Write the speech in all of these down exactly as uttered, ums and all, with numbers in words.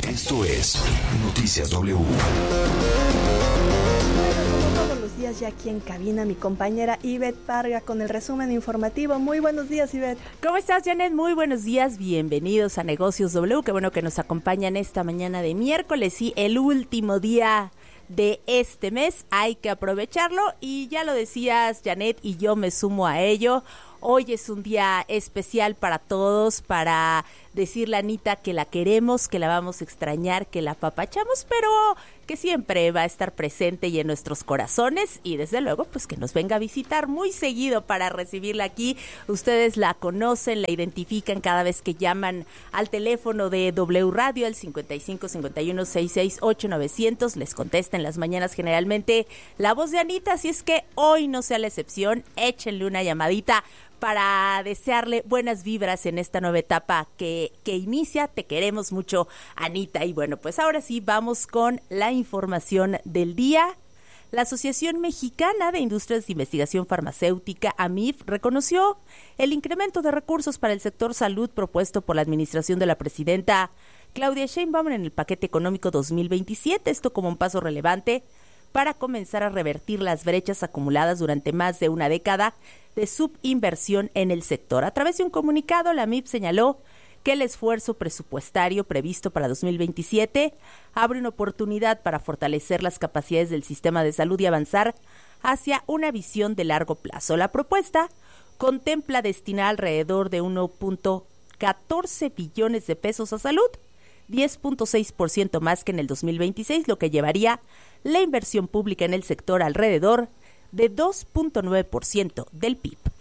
Esto es Noticias W. Todos los días ya aquí en cabina mi compañera Ivette Parga con el resumen informativo. Muy buenos días, Ivette. ¿Cómo estás, Janet? Muy buenos días, bienvenidos a Negocios W. Qué bueno que nos acompañan esta mañana de miércoles y el último día de este mes. Hay que aprovecharlo y ya lo decías, Janet, y yo me sumo a ello. Hoy es un día especial para todos, para decirle a Anita que la queremos, que la vamos a extrañar, que la apapachamos, pero que siempre va a estar presente y en nuestros corazones, y desde luego pues que nos venga a visitar muy seguido para recibirla aquí. Ustedes la conocen, la identifican cada vez que llaman al teléfono de W Radio, al cincuenta y cinco, cincuenta y uno, sesenta y seis, ocho novecientos, les contesta en las mañanas generalmente la voz de Anita, así es que hoy no sea la excepción, échenle una llamadita para desearle buenas vibras en esta nueva etapa que, que inicia. Te queremos mucho, Anita. Y bueno, pues ahora sí, vamos con la información del día. La Asociación Mexicana de Industrias de Investigación Farmacéutica, A M I F, reconoció el incremento de recursos para el sector salud propuesto por la administración de la presidenta Claudia Sheinbaum en el paquete económico dos mil veintisiete, esto como un paso relevante para comenzar a revertir las brechas acumuladas durante más de una década de subinversión en el sector. A través de un comunicado, la A M I F señaló que el esfuerzo presupuestario previsto para dos mil veintisiete abre una oportunidad para fortalecer las capacidades del sistema de salud y avanzar hacia una visión de largo plazo. La propuesta contempla destinar alrededor de uno punto catorce billones de pesos a salud, diez punto seis por ciento más que en el dos mil veintiséis, lo que llevaría la inversión pública en el sector alrededor de dos punto nueve por ciento del P I B.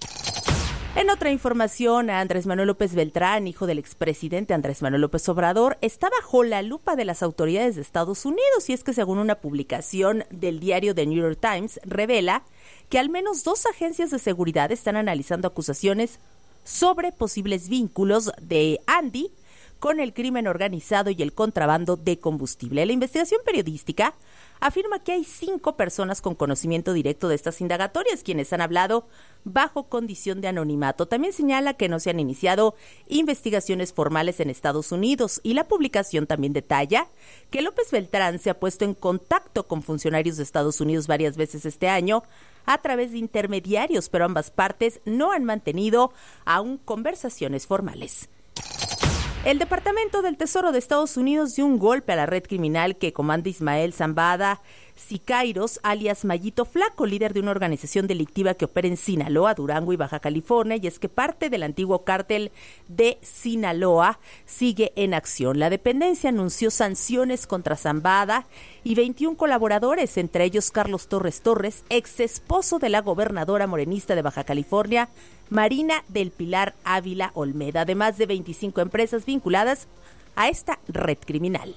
En otra información, Andrés Manuel López Beltrán, hijo del expresidente Andrés Manuel López Obrador, está bajo la lupa de las autoridades de Estados Unidos, y es que según una publicación del diario The New York Times, revela que al menos dos agencias de seguridad están analizando acusaciones sobre posibles vínculos de Andy con el crimen organizado y el contrabando de combustible. La investigación periodística afirma que hay cinco personas con conocimiento directo de estas indagatorias, quienes han hablado bajo condición de anonimato. También señala que no se han iniciado investigaciones formales en Estados Unidos, y la publicación también detalla que López Beltrán se ha puesto en contacto con funcionarios de Estados Unidos varias veces este año a través de intermediarios, pero ambas partes no han mantenido aún conversaciones formales. El Departamento del Tesoro de Estados Unidos dio un golpe a la red criminal que comanda Ismael Zambada Siqueiros, alias Mayito Flaco, líder de una organización delictiva que opera en Sinaloa, Durango y Baja California, y es que parte del antiguo cártel de Sinaloa sigue en acción. La dependencia anunció sanciones contra Zambada y veintiún colaboradores, entre ellos Carlos Torres Torres, ex esposo de la gobernadora morenista de Baja California, Marina del Pilar Ávila Olmeda, además de veinticinco empresas vinculadas a esta red criminal.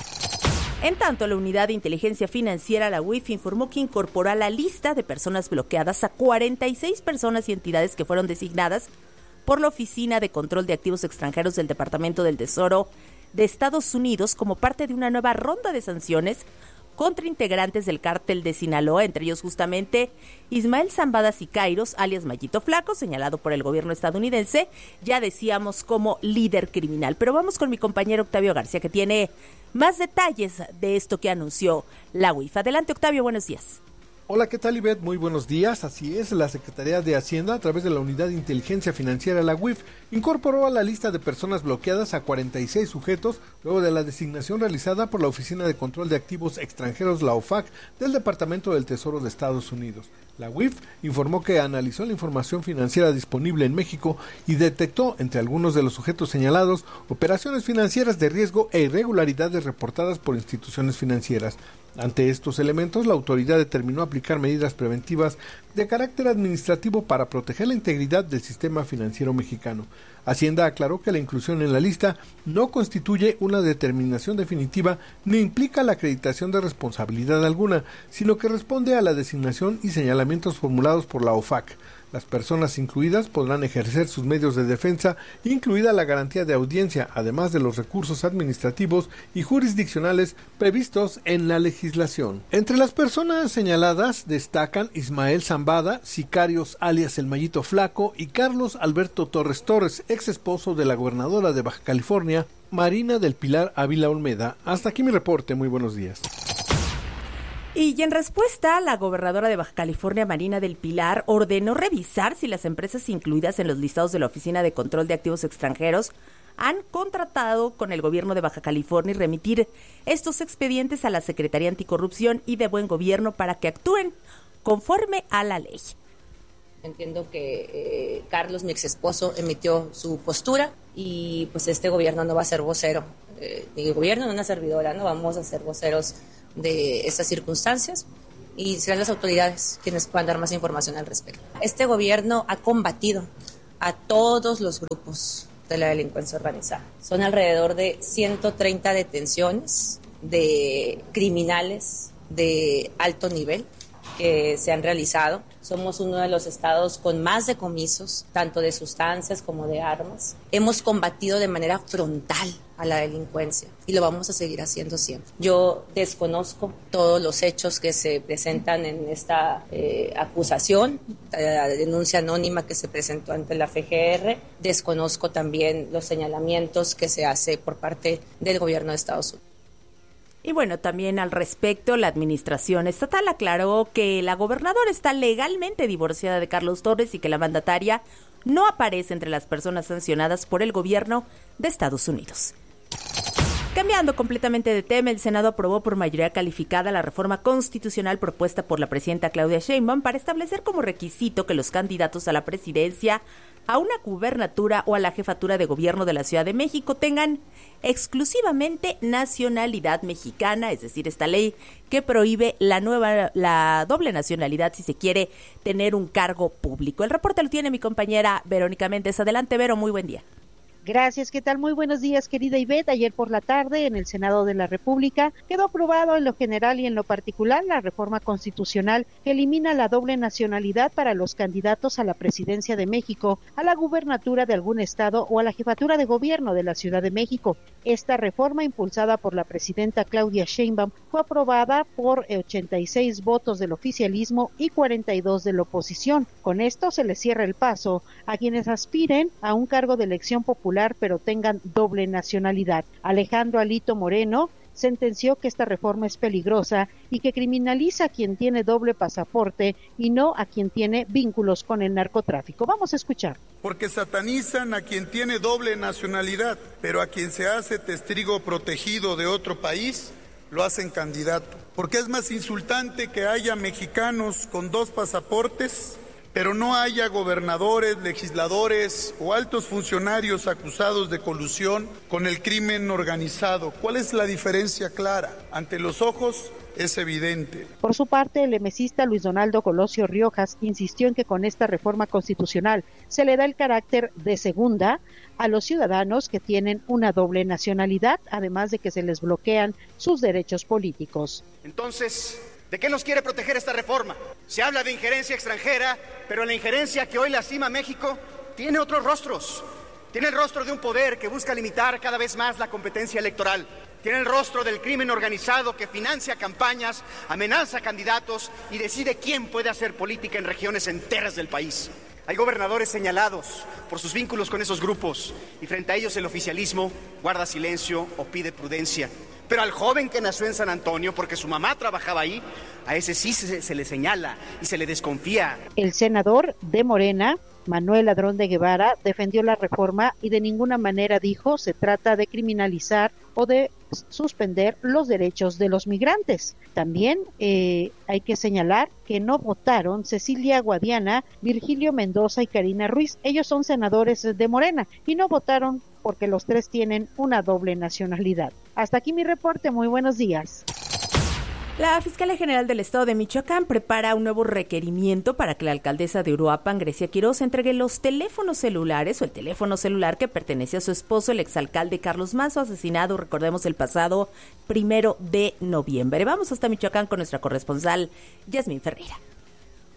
En tanto, la Unidad de Inteligencia Financiera, la U I F, informó que incorporó a la lista de personas bloqueadas a cuarenta y seis personas y entidades que fueron designadas por la Oficina de Control de Activos Extranjeros del Departamento del Tesoro de Estados Unidos como parte de una nueva ronda de sanciones contra integrantes del cártel de Sinaloa, entre ellos justamente Ismael Zambada Siqueiros, alias Mayito Flaco, señalado por el gobierno estadounidense, ya decíamos, como líder criminal. Pero vamos con mi compañero Octavio García, que tiene más detalles de esto que anunció la U I F. Adelante, Octavio, buenos días. Hola, ¿qué tal, Ivette? Muy buenos días. Así es, la Secretaría de Hacienda, a través de la Unidad de Inteligencia Financiera, la U I F, incorporó a la lista de personas bloqueadas a cuarenta y seis sujetos, luego de la designación realizada por la Oficina de Control de Activos Extranjeros, la O F A C, del Departamento del Tesoro de Estados Unidos. La U I F informó que analizó la información financiera disponible en México y detectó, entre algunos de los sujetos señalados, operaciones financieras de riesgo e irregularidades reportadas por instituciones financieras. Ante estos elementos, la autoridad determinó aplicar medidas preventivas de carácter administrativo para proteger la integridad del sistema financiero mexicano. Hacienda aclaró que la inclusión en la lista no constituye una determinación definitiva ni implica la acreditación de responsabilidad alguna, sino que responde a la designación y señalamientos formulados por la O F A C. Las personas incluidas podrán ejercer sus medios de defensa, incluida la garantía de audiencia, además de los recursos administrativos y jurisdiccionales previstos en la legislación. Entre las personas señaladas destacan Ismael Zambada Siqueiros, alias El Mayito Flaco, y Carlos Alberto Torres Torres, ex esposo de la gobernadora de Baja California, Marina del Pilar Ávila Olmeda. Hasta aquí mi reporte, muy buenos días. Y en respuesta, la gobernadora de Baja California, Marina del Pilar, ordenó revisar si las empresas incluidas en los listados de la Oficina de Control de Activos Extranjeros han contratado con el gobierno de Baja California y remitir estos expedientes a la Secretaría Anticorrupción y de Buen Gobierno para que actúen conforme a la ley. Entiendo que eh, Carlos, mi ex esposo, emitió su postura y pues este gobierno no va a ser vocero. Eh, ni el gobierno ni una servidora, no vamos a ser voceros de estas circunstancias y serán las autoridades quienes puedan dar más información al respecto. Este gobierno ha combatido a todos los grupos de la delincuencia organizada. Son alrededor de ciento treinta detenciones de criminales de alto nivel que se han realizado. Somos uno de los estados con más decomisos, tanto de sustancias como de armas. Hemos combatido de manera frontal a la delincuencia y lo vamos a seguir haciendo siempre. Yo desconozco todos los hechos que se presentan en esta eh, acusación, la denuncia anónima que se presentó ante la F G R. Desconozco también los señalamientos que se hace por parte del gobierno de Estados Unidos. Y bueno, también al respecto, la administración estatal aclaró que la gobernadora está legalmente divorciada de Carlos Torres y que la mandataria no aparece entre las personas sancionadas por el gobierno de Estados Unidos. Cambiando completamente de tema, el Senado aprobó por mayoría calificada la reforma constitucional propuesta por la presidenta Claudia Sheinbaum para establecer como requisito que los candidatos a la presidencia, a una gubernatura o a la jefatura de gobierno de la Ciudad de México tengan exclusivamente nacionalidad mexicana, es decir, esta ley que prohíbe la nueva, la doble nacionalidad si se quiere tener un cargo público. El reporte lo tiene mi compañera Verónica Méndez. Adelante, Vero, muy buen día. Gracias, ¿qué tal? Muy buenos días, querida Ivette. Ayer por la tarde, en el Senado de la República, quedó aprobado en lo general y en lo particular la reforma constitucional que elimina la doble nacionalidad para los candidatos a la presidencia de México, a la gubernatura de algún estado o a la jefatura de gobierno de la Ciudad de México. Esta reforma, impulsada por la presidenta Claudia Sheinbaum, fue aprobada por ochenta y seis votos del oficialismo y cuarenta y dos de la oposición. Con esto se le cierra el paso a quienes aspiren a un cargo de elección popular pero tengan doble nacionalidad. Alejandro Alito Moreno sentenció que esta reforma es peligrosa y que criminaliza a quien tiene doble pasaporte y no a quien tiene vínculos con el narcotráfico. Vamos a escuchar. Porque satanizan a quien tiene doble nacionalidad, pero a quien se hace testigo protegido de otro país, lo hacen candidato. Porque es más insultante que haya mexicanos con dos pasaportes, pero no haya gobernadores, legisladores o altos funcionarios acusados de colusión con el crimen organizado. ¿Cuál es la diferencia clara? Ante los ojos es evidente. Por su parte, el emesista Luis Donaldo Colosio Riojas insistió en que con esta reforma constitucional se le da el carácter de segunda a los ciudadanos que tienen una doble nacionalidad, además de que se les bloquean sus derechos políticos. Entonces, ¿de qué nos quiere proteger esta reforma? Se habla de injerencia extranjera, pero la injerencia que hoy lastima a México tiene otros rostros. Tiene el rostro de un poder que busca limitar cada vez más la competencia electoral. Tiene el rostro del crimen organizado que financia campañas, amenaza candidatos y decide quién puede hacer política en regiones enteras del país. Hay gobernadores señalados por sus vínculos con esos grupos y frente a ellos el oficialismo guarda silencio o pide prudencia. Pero al joven que nació en San Antonio, porque su mamá trabajaba ahí, a ese sí se, se le señala y se le desconfía. El senador de Morena, Manuel Ladrón de Guevara, defendió la reforma y de ninguna manera dijo se trata de criminalizar o de suspender los derechos de los migrantes. También eh, hay que señalar que no votaron Cecilia Guadiana, Virgilio Mendoza y Karina Ruiz. Ellos son senadores de Morena y no votaron porque los tres tienen una doble nacionalidad. Hasta aquí mi reporte, muy buenos días. La Fiscalía General del Estado de Michoacán prepara un nuevo requerimiento para que la alcaldesa de Uruapan, Grecia Quiroz, entregue los teléfonos celulares o el teléfono celular que pertenece a su esposo, el exalcalde Carlos Mazo, asesinado, recordemos, el pasado primero de noviembre. Vamos hasta Michoacán con nuestra corresponsal, Yasmín Ferreira.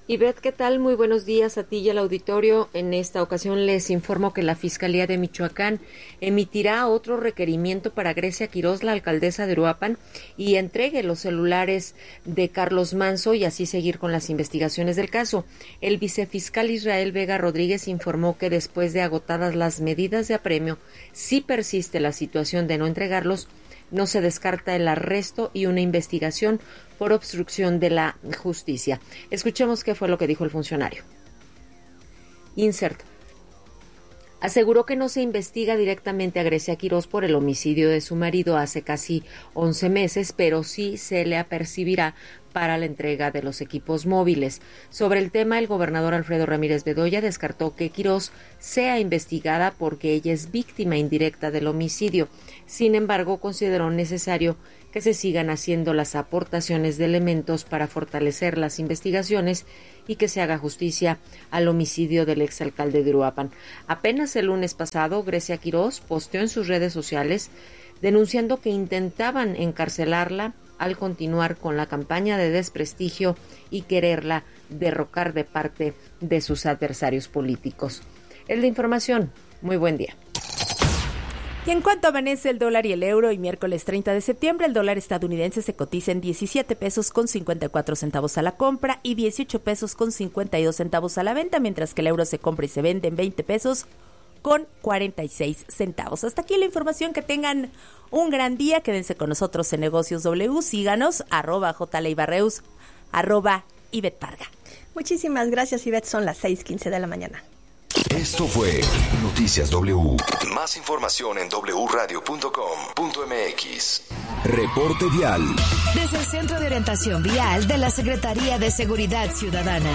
Ivette, ¿qué tal? Muy buenos días a ti y al auditorio. En esta ocasión les informo que la Fiscalía de Michoacán emitirá otro requerimiento para Grecia Quirós, la alcaldesa de Uruapan, y entregue los celulares de Carlos Manso y así seguir con las investigaciones del caso. El vicefiscal Israel Vega Rodríguez informó que después de agotadas las medidas de apremio, si persiste la situación de no entregarlos, no se descarta el arresto y una investigación por obstrucción de la justicia. Escuchemos qué fue lo que dijo el funcionario. Insert. Aseguró que no se investiga directamente a Grecia Quirós por el homicidio de su marido hace casi once meses, pero sí se le apercibirá para la entrega de los equipos móviles. Sobre el tema, el gobernador Alfredo Ramírez Bedoya descartó que Quirós sea investigada porque ella es víctima indirecta del homicidio. Sin embargo, consideró necesario que se sigan haciendo las aportaciones de elementos para fortalecer las investigaciones y que se haga justicia al homicidio del exalcalde de Uruapan. Apenas el lunes pasado, Grecia Quirós posteó en sus redes sociales denunciando que intentaban encarcelarla al continuar con la campaña de desprestigio y quererla derrocar de parte de sus adversarios políticos. Es la información. Muy buen día. Y en cuanto amanece el dólar y el euro, y miércoles treinta de septiembre, el dólar estadounidense se cotiza en diecisiete pesos con cincuenta y cuatro centavos a la compra y dieciocho pesos con cincuenta y dos centavos a la venta, mientras que el euro se compra y se vende en veinte pesos con cuarenta y seis centavos. Hasta aquí la información. Que tengan un gran día. Quédense con nosotros en Negocios W. Síganos, arroba jleibarreus, arroba Ivette Parga. Muchísimas gracias, Ivette. Son las seis quince de la mañana. Esto fue Noticias W. Más información en doble u radio punto com punto m x. Reporte vial. Desde el Centro de Orientación Vial de la Secretaría de Seguridad Ciudadana.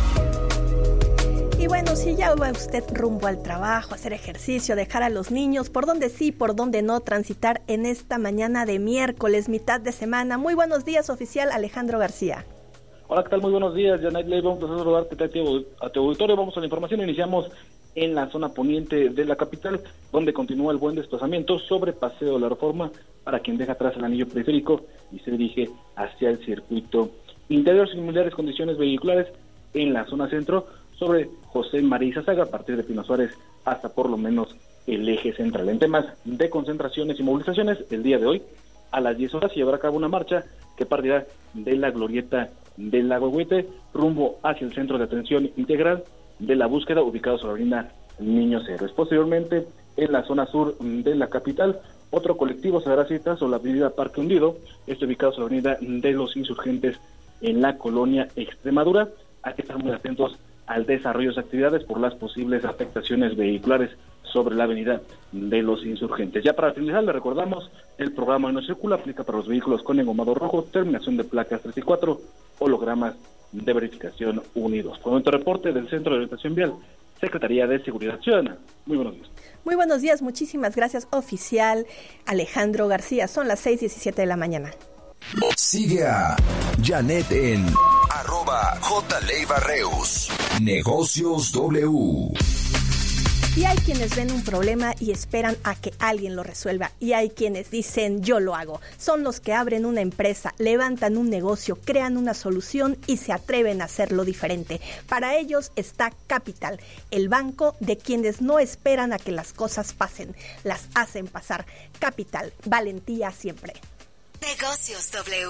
Y bueno, si ya va usted rumbo al trabajo, hacer ejercicio, dejar a los niños, por donde sí, por donde no, transitar en esta mañana de miércoles, mitad de semana. Muy buenos días, oficial Alejandro García. Hola, ¿qué tal? Muy buenos días, Janet Leiva, un placer saludarte a ti, a tu auditorio. Vamos a la información. Iniciamos en la zona poniente de la capital, donde continúa el buen desplazamiento sobre Paseo de la Reforma para quien deja atrás el anillo periférico y se dirige hacia el circuito interior. Similares condiciones vehiculares en la zona centro sobre José María Izazaga, a partir de Pino Suárez hasta por lo menos el eje central. En temas de concentraciones y movilizaciones, el día de hoy a las diez horas se llevará a cabo una marcha que partirá de la glorieta del Lago Huete rumbo hacia el Centro de Atención Integral de la Búsqueda, ubicado sobre la avenida Niños Héroes. Posteriormente, en la zona sur de la capital, otro colectivo se dará cita sobre la avenida Parque Hundido, este ubicado sobre la avenida de los Insurgentes en la colonia Extremadura. Hay que estar muy atentos al desarrollo de actividades por las posibles afectaciones vehiculares sobre la avenida de los Insurgentes. Ya para finalizar, le recordamos, el programa No Circula aplica para los vehículos con engomado rojo, terminación de placas tres y cuatro, hologramas de verificación unidos. Por momento, reporte del Centro de Orientación Vial, Secretaría de Seguridad Ciudadana. Muy buenos días. Muy buenos días, muchísimas gracias, oficial Alejandro García. Son las seis diecisiete de la mañana. Sigue a Janet en arroba jleibarreus. Negocios W. Y hay quienes ven un problema y esperan a que alguien lo resuelva. Y hay quienes dicen, yo lo hago. Son los que abren una empresa, levantan un negocio, crean una solución y se atreven a hacerlo diferente. Para ellos está Capital, el banco de quienes no esperan a que las cosas pasen, las hacen pasar. Capital, valentía siempre. Negocios W.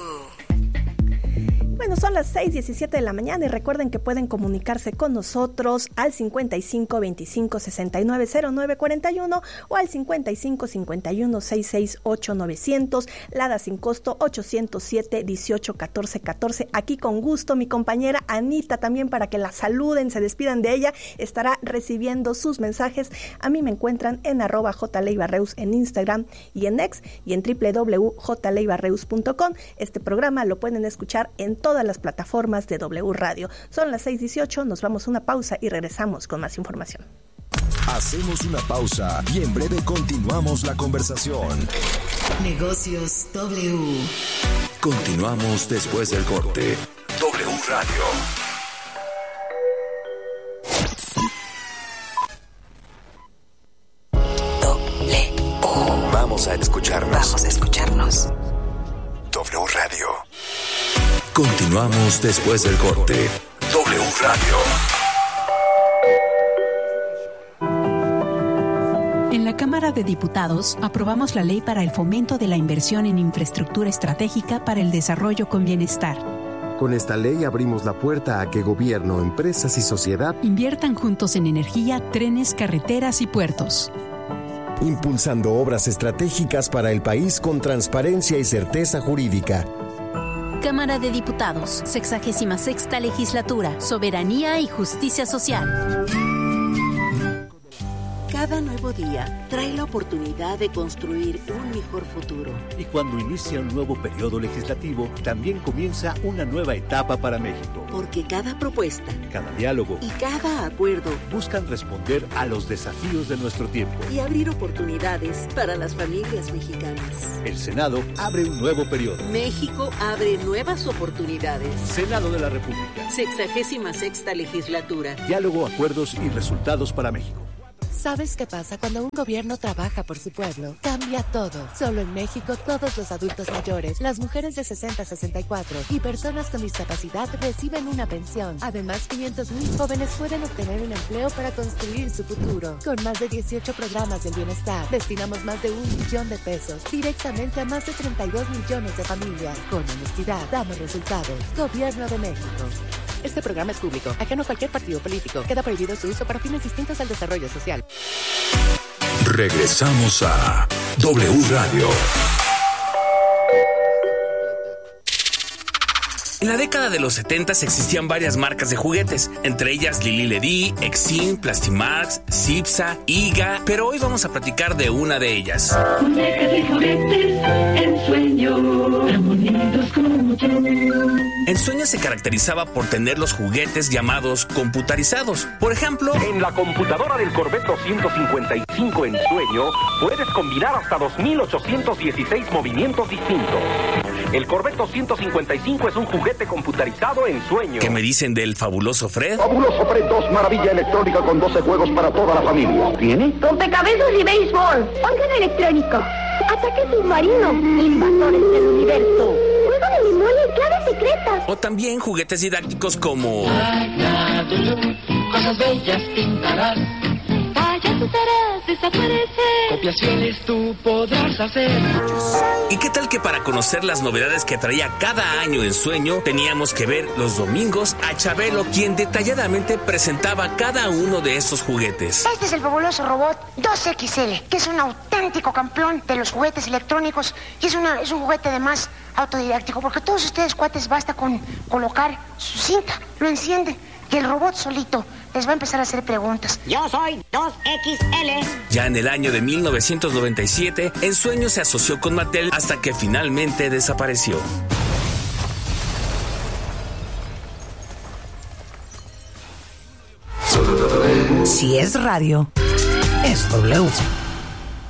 Bueno, son las seis diecisiete de la mañana y recuerden que pueden comunicarse con nosotros al cincuenta y cinco veinticinco sesenta y nueve cero nueve cuarenta y uno o al cincuenta y cinco cincuenta y uno sesenta y seis ocho novecientos, Lada sin costo ochocientos siete dieciocho catorce catorce. Aquí con gusto mi compañera Anita también, para que la saluden, se despidan de ella, estará recibiendo sus mensajes. A mí me encuentran en arroba jleibarreus en Instagram y en X y en doble u doble u doble u punto jleibarreus punto com. Este programa lo pueden escuchar en todas las plataformas de W Radio. Son las seis dieciocho, nos vamos a una pausa y regresamos con más información. Hacemos una pausa y en breve continuamos la conversación. Negocios W. Continuamos después del corte. W Radio. W. Vamos a escucharnos. Vamos a escucharnos. W Radio. Continuamos después del corte. W Radio. En la Cámara de Diputados aprobamos la ley para el fomento de la inversión en infraestructura estratégica para el desarrollo con bienestar. Con esta ley abrimos la puerta a que gobierno, empresas y sociedad inviertan juntos en energía, trenes, carreteras y puertos. Impulsando obras estratégicas para el país con transparencia y certeza jurídica. Cámara de Diputados, sexagésima sexta legislatura, soberanía y justicia social. Cada nuevo día trae la oportunidad de construir un mejor futuro. Y cuando inicia un nuevo periodo legislativo, también comienza una nueva etapa para México. Porque cada propuesta, cada diálogo y cada acuerdo buscan responder a los desafíos de nuestro tiempo y abrir oportunidades para las familias mexicanas. El Senado abre un nuevo periodo. México abre nuevas oportunidades. Senado de la República. Sexagésima sexta legislatura. Diálogo, acuerdos y resultados para México. ¿Sabes qué pasa cuando un gobierno trabaja por su pueblo? Cambia todo. Solo en México, todos los adultos mayores, las mujeres de sesenta a sesenta y cuatro y personas con discapacidad reciben una pensión. Además, quinientos mil jóvenes pueden obtener un empleo para construir su futuro. Con más de dieciocho programas del bienestar, destinamos más de un millón de pesos directamente a más de treinta y dos millones de familias. Con honestidad, damos resultados. Gobierno de México. Este programa es público, ajeno a cualquier partido político. Queda prohibido su uso para fines distintos al desarrollo social. Regresamos a W Radio. En la década de los setentas existían varias marcas de juguetes, entre ellas Lili Ledy, Exim, Plastimax, Cipsa, Iga, pero hoy vamos a platicar de una de ellas. Muñecas y juguetes en Sueño, tan bonitos como tú. En Sueño se caracterizaba por tener los juguetes llamados computarizados. Por ejemplo, en la computadora del Corvette doscientos cincuenta y cinco en Sueño puedes combinar hasta dos mil ochocientos dieciséis movimientos distintos. El Corvette doscientos cincuenta y cinco es un juguete computarizado en Sueño. ¿Qué me dicen del fabuloso Fred? Fabuloso Fred dos, maravilla electrónica con doce juegos para toda la familia. ¿Tiene? Rompecabezas y béisbol. Órgano electrónico. Ataque submarino. Invasores del universo. Juego de memoria y claves secretas. O también juguetes didácticos como... Cosas bellas pintarás. Payasos harás desaparecer. Copiaciones tú podrás hacer. ¿Y qué tal que para conocer las novedades que traía cada año en Sueño, teníamos que ver los domingos a Chabelo, quien detalladamente presentaba cada uno de estos juguetes? Este es el fabuloso robot dos equis ele, que es un auténtico campeón de los juguetes electrónicos y es, una, es un juguete además autodidáctico, porque todos ustedes, cuates, basta con colocar su cinta, lo encienden y el robot solito les va a empezar a hacer preguntas. Yo soy dos equis ele. Ya en el año de mil novecientos noventa y siete, En Sueño se asoció con Mattel hasta que finalmente desapareció. Si es radio, es W.